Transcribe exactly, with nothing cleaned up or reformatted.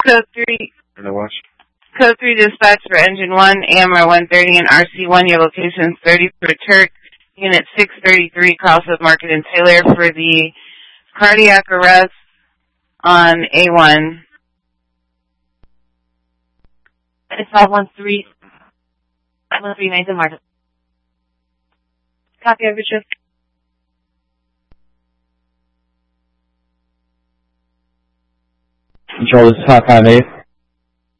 Code three. The watch. Code three dispatch for engine one, A M R one thirty and R C one. Your location is thirty for Turk. Unit six thirty-three, Crossroad Market and Taylor for the cardiac arrest on A one. It's five one three, five one three, Nathan Martin. Copy, over, Chief. Control, this is five five eight.